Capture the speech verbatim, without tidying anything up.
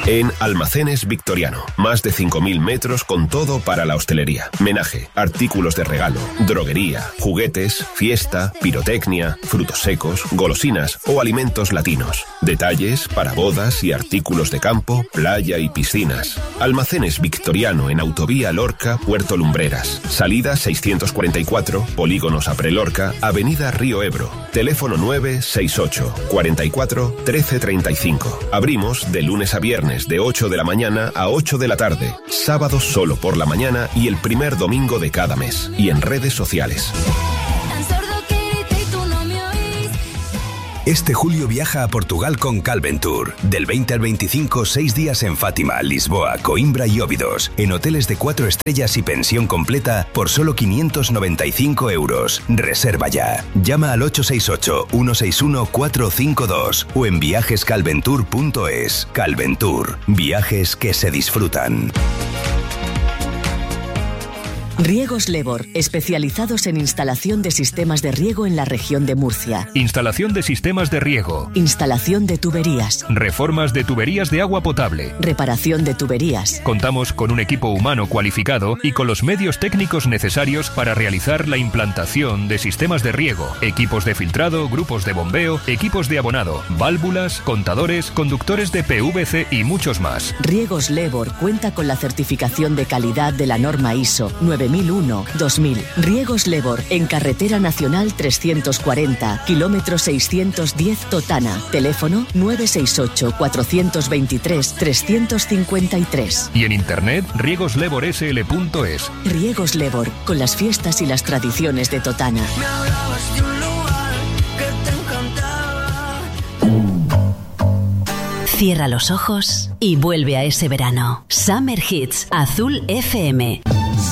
En Almacenes Victoriano, más de cinco mil metros con todo para la hostelería. Menaje, artículos de regalo, droguería, juguetes, fiesta, pirotecnia, frutos secos, golosinas o alimentos latinos. Detalles para bodas y artículos de campo, playa y piscinas. Almacenes Victoriano en Autovía Lorca, Puerto Lumbreras. Salida seiscientos cuarenta y cuatro, Polígonos Apre Lorca, Avenida Río Ebro. Teléfono nueve seis ocho, cuarenta y cuatro, trece treinta y cinco. Abrimos de lunes a viernes de ocho de la mañana a ocho de la tarde. Sábados solo por la mañana y el primer domingo de cada mes. Y en redes sociales. Este julio viaja a Portugal con Calventour. Del veinte al veinticinco, seis días en Fátima, Lisboa, Coimbra y Óbidos. En hoteles de cuatro estrellas y pensión completa por solo quinientos noventa y cinco euros. Reserva ya. Llama al ocho seis ocho, uno seis uno, cuatro cinco dos o en viajes calventour punto es. Calventour. Viajes que se disfrutan. Riegos Lebor, especializados en instalación de sistemas de riego en la región de Murcia. Instalación de sistemas de riego. Instalación de tuberías. Reformas de tuberías de agua potable. Reparación de tuberías. Contamos con un equipo humano cualificado y con los medios técnicos necesarios para realizar la implantación de sistemas de riego, equipos de filtrado, grupos de bombeo, equipos de abonado, válvulas, contadores, conductores de P V C y muchos más. Riegos Lebor cuenta con la certificación de calidad de la norma I S O nueve mil uno dos mil. Riegos Lebor, en Carretera Nacional trescientos cuarenta, kilómetro seiscientos diez Totana. Teléfono nueve seis ocho, cuatro dos tres, tres cinco tres. Y en internet, riegos lebor s l punto es. Riegos Lebor, con las fiestas y las tradiciones de Totana. Cierra los ojos y vuelve a ese verano. Summer Hits, Azul F M.